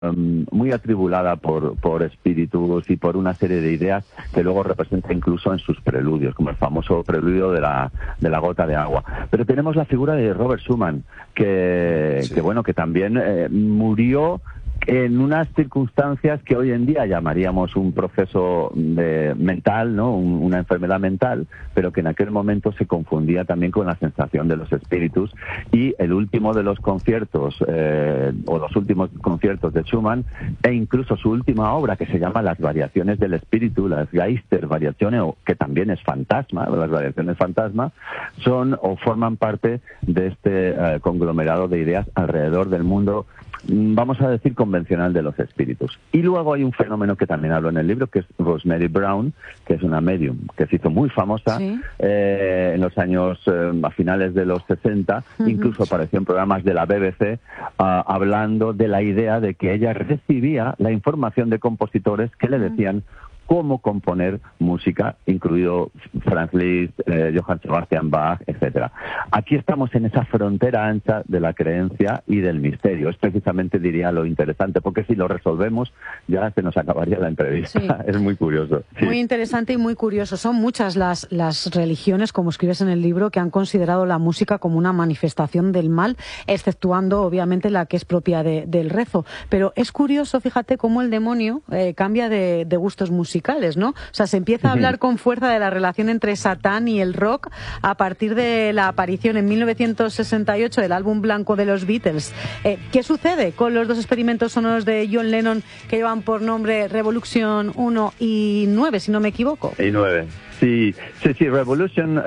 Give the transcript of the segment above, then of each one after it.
muy atribulada por espíritus y por una serie de ideas que luego representa incluso en sus preludios, como el famoso preludio de la gota de agua. Pero tenemos la figura de Robert Schumann, que también murió en unas circunstancias que hoy en día llamaríamos un proceso mental, ¿no? Una enfermedad mental, pero que en aquel momento se confundía también con la sensación de los espíritus. Y el último de los conciertos, o los últimos conciertos de Schumann, e incluso su última obra, que se llama Las Variaciones del Espíritu, las Geistervariationen, que también es fantasma, las variaciones fantasma, son o forman parte de este conglomerado de ideas alrededor del mundo, vamos a decir, convencional de los espíritus. Y luego hay un fenómeno que también hablo en el libro, que es Rosemary Brown, que es una medium que se hizo muy famosa, ¿sí?, en los años, a finales de los 60, incluso apareció en programas de la BBC, hablando de la idea de que ella recibía la información de compositores que le decían cómo componer música, incluido Franz Liszt, Johann Sebastian Bach, etcétera. Aquí estamos en esa frontera ancha de la creencia y del misterio. Es precisamente, diría, lo interesante, porque si lo resolvemos ya se nos acabaría la entrevista. Sí. Es muy curioso. Sí. Muy interesante y muy curioso. Son muchas las religiones, como escribes en el libro, que han considerado la música como una manifestación del mal, exceptuando, obviamente, la que es propia del rezo. Pero es curioso, fíjate, cómo el demonio cambia de gustos musicales, ¿no? O sea, se empieza a hablar con fuerza de la relación entre Satán y el rock a partir de la aparición en 1968 del álbum blanco de los Beatles. ¿Qué sucede con los dos experimentos sonoros de John Lennon que llevan por nombre Revolution 1 y 9, si no me equivoco? Y 9. Sí, Revolution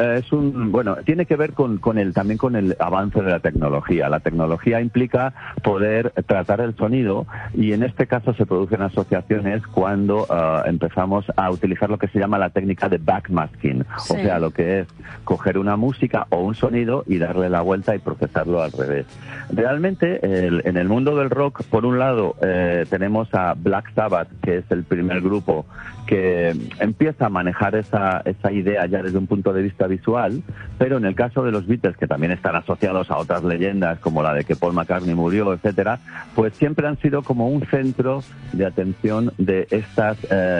tiene que ver también con el avance de la tecnología. La tecnología implica poder tratar el sonido, y en este caso se producen asociaciones cuando empezamos a utilizar lo que se llama la técnica de backmasking, sí. O sea, lo que es coger una música o un sonido y darle la vuelta y procesarlo al revés. Realmente, en el mundo del rock, por un lado, tenemos a Black Sabbath, que es el primer grupo que empieza a manejar esa idea ya desde un punto de vista visual, pero en el caso de los Beatles, que también están asociados a otras leyendas como la de que Paul McCartney murió, etcétera, pues siempre han sido como un centro de atención de estas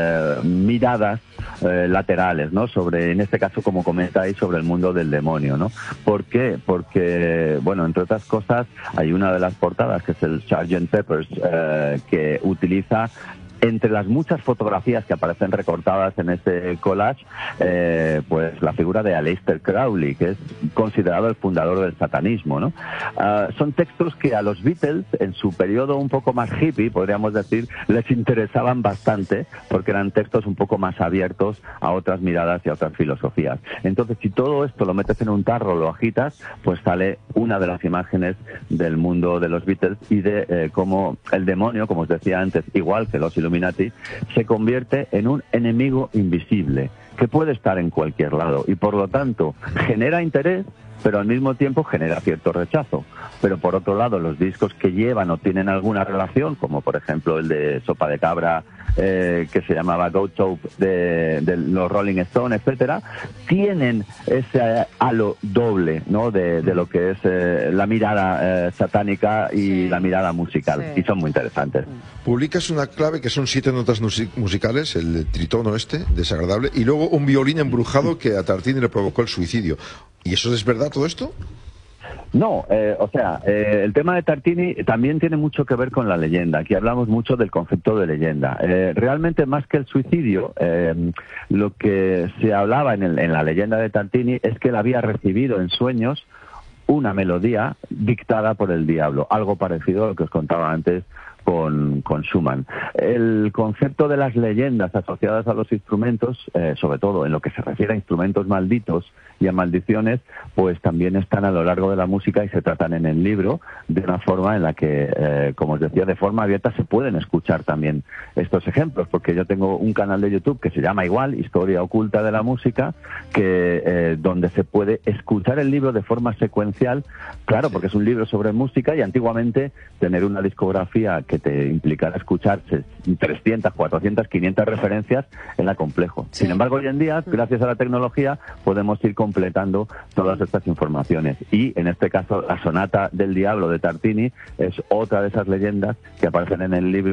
miradas laterales, ¿no? Sobre, en este caso, como comentáis, sobre el mundo del demonio, ¿no? ¿Por qué? Porque, bueno, entre otras cosas, hay una de las portadas que es el Sgt. Pepper's, que utiliza, entre las muchas fotografías que aparecen recortadas en ese collage, pues la figura de Aleister Crowley, que es considerado el fundador del satanismo, ¿no? Son textos que a los Beatles, en su periodo un poco más hippie, podríamos decir, les interesaban bastante, porque eran textos un poco más abiertos a otras miradas y a otras filosofías. Entonces, si todo esto lo metes en un tarro, lo agitas, pues sale una de las imágenes del mundo de los Beatles y de cómo el demonio, como os decía antes, igual que los Illuminati, se convierte en un enemigo invisible que puede estar en cualquier lado y, por lo tanto, genera interés, pero al mismo tiempo genera cierto rechazo. Pero por otro lado, los discos que llevan o tienen alguna relación, como por ejemplo el de Sopa de Cabra, que se llamaba Goat Soap, de los Rolling Stones, etcétera, tienen ese halo doble, ¿no?, de lo que es la mirada satánica y sí, la mirada musical, sí, y son muy interesantes. Publicas una clave que son 7 notas musicales, el tritono desagradable, y luego un violín embrujado que a Tartini le provocó el suicidio. ¿Y eso es verdad, todo esto? No, el tema de Tartini también tiene mucho que ver con la leyenda. Aquí hablamos mucho del concepto de leyenda. Realmente, más que el suicidio, lo que se hablaba en la leyenda de Tartini es que él había recibido en sueños una melodía dictada por el diablo, algo parecido a lo que os contaba antes con Schumann. El concepto de las leyendas asociadas a los instrumentos, sobre todo en lo que se refiere a instrumentos malditos y a maldiciones, pues también están a lo largo de la música y se tratan en el libro de una forma en la que, como os decía, de forma abierta se pueden escuchar también estos ejemplos, porque yo tengo un canal de YouTube que se llama igual, Historia Oculta de la Música, que donde se puede escuchar el libro de forma secuencial, claro, porque es un libro sobre música, y antiguamente tener una discografía que que te implicara escucharse 300, 400, 500 referencias era complejo. Sí. Sin embargo, hoy en día, gracias a la tecnología, podemos ir completando todas estas informaciones. Y en este caso, la Sonata del Diablo de Tartini es otra de esas leyendas que aparecen en el libro